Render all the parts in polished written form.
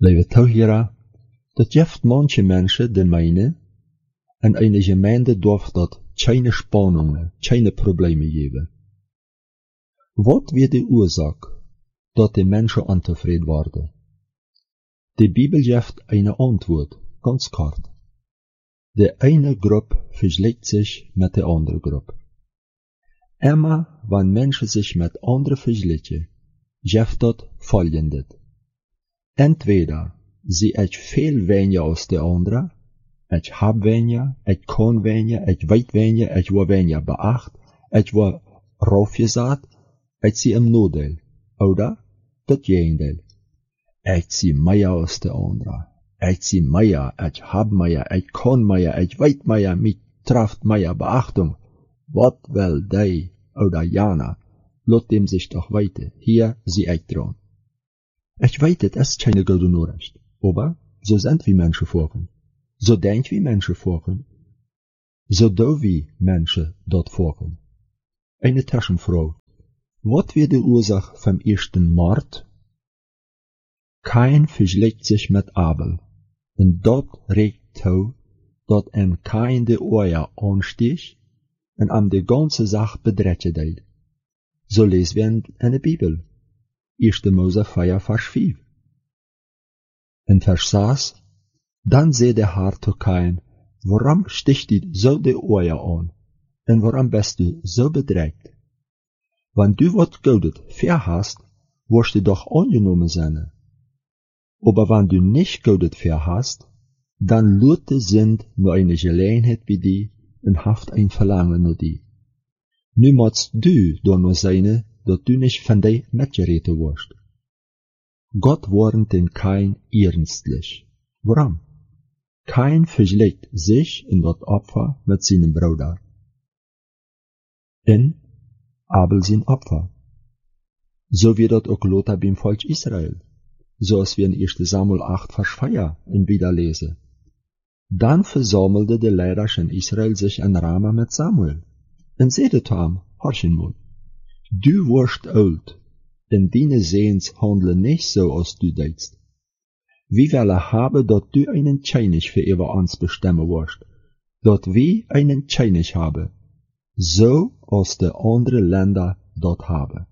Lieve Zuhörer, das gibt manche Menschen den meinen, in eine Gemeinde darf dort keine Spannungen, keine Probleme geben. Was wird die Ursache, dass die Menschen unzufrieden worden? Die Bibel gibt eine Antwort, ganz kort. Die eine Gruppe vergleicht sich mit der anderen Gruppe. Immer, wenn Menschen sich mit anderen vergleichen, gibt das Folgendes. Entweder sie ich viel weniger als die anderen, ich hab weniger, ich kann weniger, ich weet weniger, ich word weniger beacht, ich word raufgesagt, ich zie im Nadeel, oder das Gegenteil. Ich zie mehr als die anderen, ich zie mehr, ich hab mehr, ich kann mehr, ich weet mehr, mich trifft mehr Beachtung. Was will die oder Jana? Laat dem sich doch weiter, hier zie ich dran. Ich weet het ist keine gute Nachricht, aber so sind wir Menschen vorhin. So denken wir Menschen vorhin. So doen wir Menschen dort vorhin. Eine Zwischenfrage. Was wird die Ursache vom ersten Mord? Kain vergleicht sich mit Abel. Und dort regt toe, dat Kain de Oja anstieg und am die ganze Sache bedreht deed. So lesen wir in der Bibel. 1. Mose 4, Vers 5. In Vers 6, dann zei der Herr zu Kain, warum sticht du so de Oja an? Und warum bist du so bedreigt? Wenn du wat Gutes verhast, wirst du doch angenommen sein. Aber wenn du nicht Gutes verhast, dann lud de Sint nur eine Gelegenheit wie die und haft ein Verlangen nur die. Nu moest du door nur sein, dat du nicht von dir mitgereden wirst. Gott warnt den Kain ernstlich. Warum? Kain vergleicht sich in dat Opfer mit seinem Bruder. In Abel sein Opfer. So wird dat auch Lothar beim Volk Israel. So als wir in 1. Samuel 8, Vers 4 in wieder lesen. Dann versammelte de Leiders in Israel sich in Rama mit Samuel. En zeide zu ihm, horchen moet. Du wirst oud, en deine Sehens handelen nicht so, als du denkst. Wir willen haben, dat du einen König für über uns bestimmen wirst, dat wir einen König haben, so als die anderen Länder dort haben.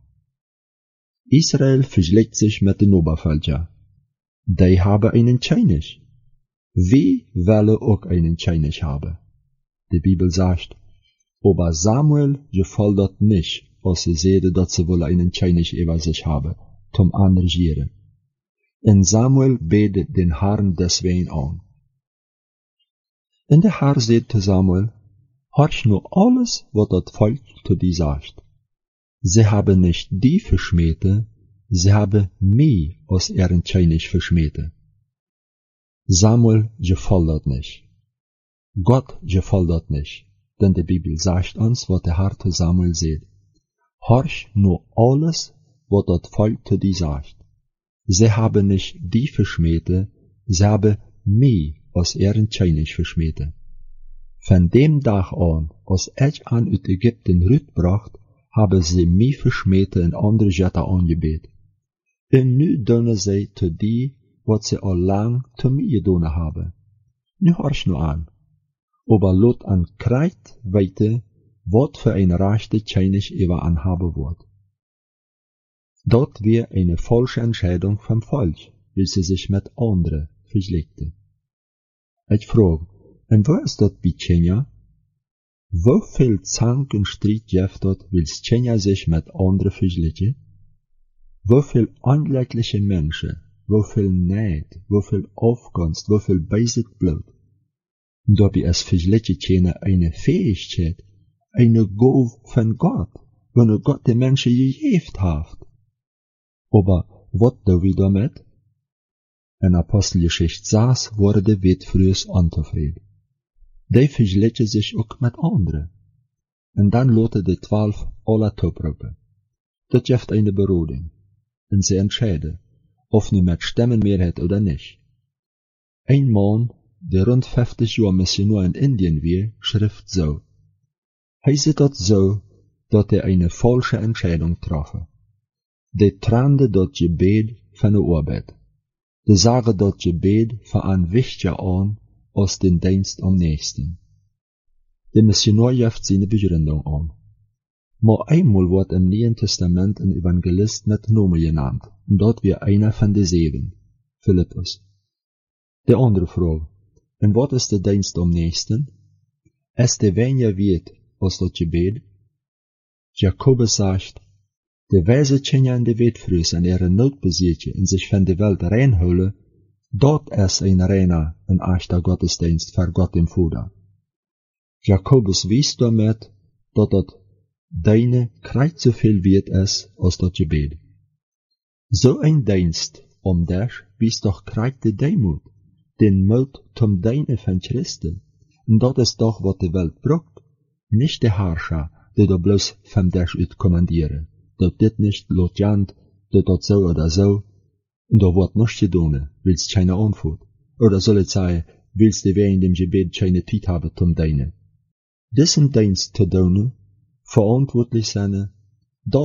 Israel vergleicht sich mit den Obervölkern. Die haben einen König. Wir willen auch einen König haben. Die Bibel sagt, aber Samuel gefällt das nicht, als sie sehen, dass sie wohl einen König über sich haben, zum Anregieren. Und Samuel betet den Herrn deswegen an. Und der Herr sagt zu Samuel, horch nur alles, was das Volk zu dir sagt. Sie haben nicht die verschmähte, sie haben mich als ihren König verschmähte. Samuel gefällt das nicht. Gott gefällt das nicht. Denn die Bibel sagt uns, was der Herr zu Samuel sagt. Horch nur alles, was das Volk zu dir sagt. Sie haben nicht die verschmähte, sie haben mich als ihren König verschmähte. Von dem Tag an, als ich an uit Ägypten rüberbracht, haben sie mich verschmähte und andere Götter angebet. Und nu doen sie zu dir, was sie al lang zu mir gedaan haben. Nu horch nur an. Aber laat an Kreit weten, wat für ein rechte König über an haben wird. Dort wir eine falsche Entscheidung vom Volk, weil sie sich mit anderen vergleichen. Ich frage, und wo ist das bei Kenia? Wo viel Zank und Streit gibt dort, weil Kenia sich mit anderen vergleichen? Wo viel unglückliche Menschen, wo viel Neid, wo viel Aufgunst, wo viel Beisit Blut? Und dabei ist vergleichen keine eine Fähigkeit, eine Gabe von Gott, wenn Gott den Menschen gegeben hat. Aber was tun wir damit? In Apostelgeschichte 6 wurde Witfrühes unzufrieden. Die vergleichen sich auch mit anderen. Und dann lassen die 12 alle toproepen. Das gibt eine Beroding. Und sie entscheiden, ob nu mit Stemmenmehrheit oder nicht. Ein Mann, der rund 50 Jahre Missionar in Indien war, schrift so. Hij sieht das so, dass er eine falsche Entscheidung traf. Der trennte das Gebet von der Arbeit. De sagen dat gebed voor een wichtiger aan als den dienst am nächsten. De missionaar geeft zijn begründung aan. Maar eenmaal wordt im Nieuwen Testament een evangelist met namen genaamd, en dat weer einer van de 7, Philippus. De andere vraag, en wat is de dienst am nächsten? Is de weniger weet als dat gebed? Jakobus zegt, de wijze kennen in de wet vrees en ihre noodbezietje en zich van de welt reinhouden, dat is een reiner en echter gottesdienst voor God dem Vader. Jakobus wijst daarmet dat deine krijgt zoveel weet is als dat gebed. Zo een dienst om dich wijst toch krijgt de deemoed, den moed tom deine van Christen, en dat is toch wat de welt broekt, niet de herrscher, die dat bloos van dich uit commanderen. Dat dit niet lot jant, dat zo oder zo, en dat wordt nog gedaan, wils keine antwoord. Oder soll het zeggen, wils de wij in dem gebed keine tijd hebben tom deine. Diesen dienst te doen, verantwoordelijk zijn